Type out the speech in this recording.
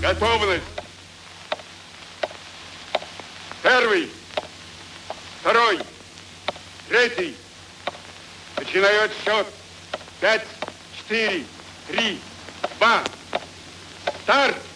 Готовность. Первый, второй, третий. Начинает счет. 5, 4, 3, 2. Старт!